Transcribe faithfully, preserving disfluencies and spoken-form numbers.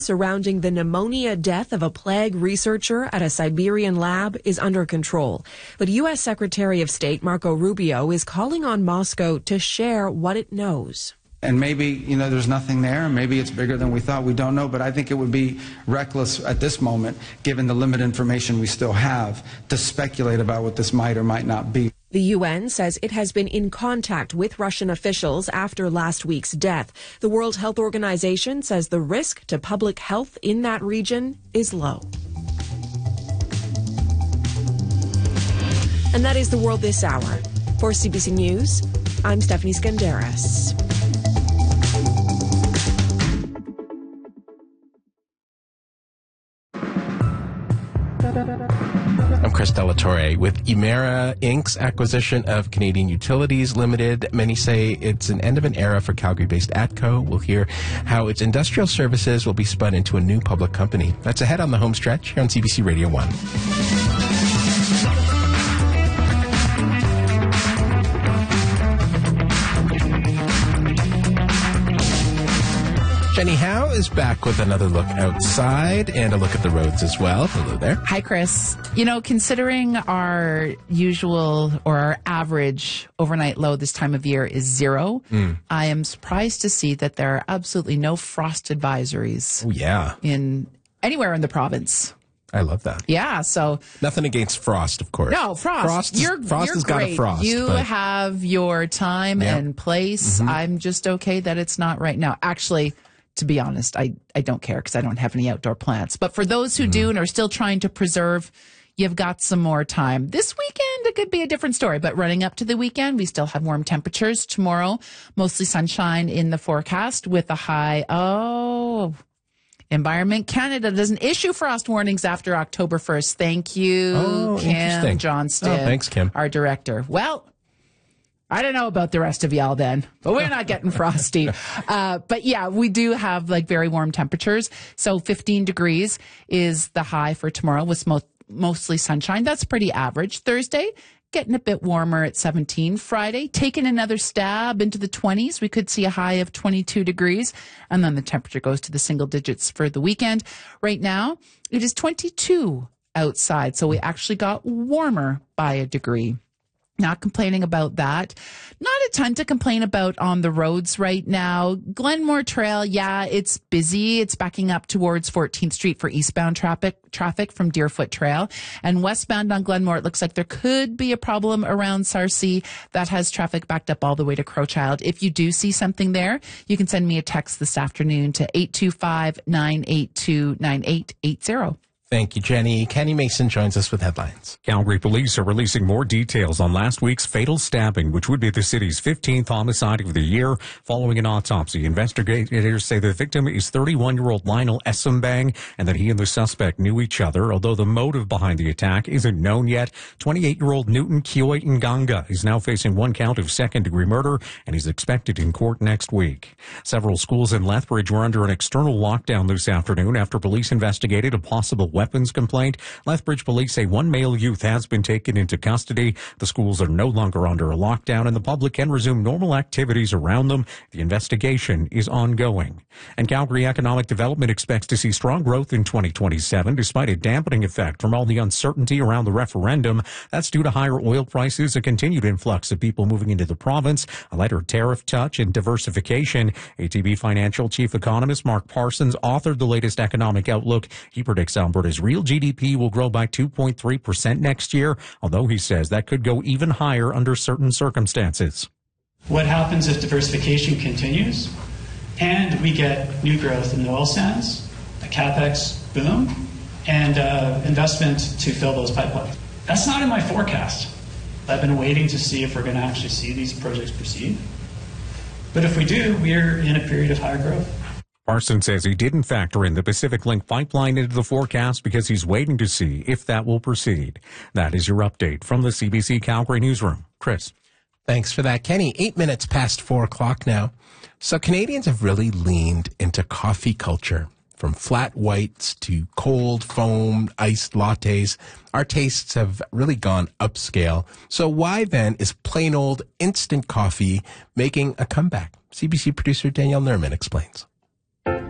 surrounding the pneumonia death of a plague researcher at a Siberian lab is under control. But U S Secretary of State Marco Rubio is calling on Moscow to share what it knows. And maybe, you know, there's nothing there. Maybe it's bigger than we thought. We don't know. But I think it would be reckless at this moment, given the limited information we still have, to speculate about what this might or might not be. The U N says it has been in contact with Russian officials after last week's death. The World Health Organization says the risk to public health in that region is low. And that is the world this hour. For C B C News, I'm Stephanie Skandaris. I'm Chris Delatorre. With Emera Incorporated's acquisition of Canadian Utilities Limited, many say it's an end of an era for Calgary-based ATCO. We'll hear how its industrial services will be spun into a new public company. That's ahead on the home stretch here on C B C Radio one. Jenny Howe is back with another look outside and a look at the roads as well. Hello there. Hi, Chris. You know, considering our usual or our average overnight low this time of year is zero, mm. I am surprised to see that there are absolutely no frost advisories. Oh, yeah. In anywhere in the province. I love that. Yeah, so... Nothing against frost, of course. No, frost. Frost, is, you're, frost you're has great. got a frost. You but... have your time yep. and place. Mm-hmm. I'm just okay that it's not right now. Actually... To be honest, I, I don't care because I don't have any outdoor plants. But for those who mm. do and are still trying to preserve, you've got some more time. This weekend, it could be a different story. But running up to the weekend, we still have warm temperatures. Tomorrow, mostly sunshine in the forecast with a high. Oh, Environment Canada doesn't issue frost warnings after October first. Thank you, oh, Kim Johnston. Oh, thanks, Kim. Our director. Well, I don't know about the rest of y'all then, but we're not getting frosty. Uh, but yeah, we do have like very warm temperatures. So fifteen degrees is the high for tomorrow with mo- mostly sunshine. That's pretty average. Thursday, getting a bit warmer at seventeen. Friday, taking another stab into the twenties. We could see a high of twenty-two degrees. And then the temperature goes to the single digits for the weekend. Right now, it is twenty-two outside. So we actually got warmer by a degree. Not complaining about that. Not a ton to complain about on the roads right now. Glenmore Trail, yeah, it's busy. It's backing up towards fourteenth Street for eastbound traffic traffic from Deerfoot Trail. And westbound on Glenmore, it looks like there could be a problem around Sarcee that has traffic backed up all the way to Crowchild. If you do see something there, you can send me a text this afternoon to eight two five, nine eight two, nine eight eight zero. Thank you, Jenny. Kenny Mason joins us with headlines. Calgary police are releasing more details on last week's fatal stabbing, which would be the city's fifteenth homicide of the year. Following an autopsy, investigators say the victim is thirty-one-year-old Lionel Essambang and that he and the suspect knew each other, although the motive behind the attack isn't known yet. twenty-eight-year-old Newton Kioy Nganga is now facing one count of second-degree murder and is expected in court next week. Several schools in Lethbridge were under an external lockdown this afternoon after police investigated a possible weapons complaint. Lethbridge police say one male youth has been taken into custody. The schools are no longer under a lockdown and the public can resume normal activities around them. The investigation is ongoing. And Calgary Economic Development expects to see strong growth in twenty twenty-seven despite a dampening effect from all the uncertainty around the referendum. That's due to higher oil prices, a continued influx of people moving into the province, a lighter tariff touch, and diversification. A T B Financial Chief Economist Mark Parsons authored the latest economic outlook. He predicts Alberta's real G D P will grow by two point three percent next year, although he says that could go even higher under certain circumstances. What happens if diversification continues and we get new growth in the oil sands, a capex boom, and uh, investment to fill those pipelines? That's not in my forecast. I've been waiting to see if we're going to actually see these projects proceed. But if we do, we're in a period of higher growth. Parsons says he didn't factor in the Pacific Link pipeline into the forecast because he's waiting to see if that will proceed. That is your update from the C B C Calgary newsroom. Chris. Thanks for that, Kenny. Eight minutes past four o'clock now. So Canadians have really leaned into coffee culture. From flat whites to cold foam, iced lattes, our tastes have really gone upscale. So why then is plain old instant coffee making a comeback? C B C producer Danielle Nerman explains.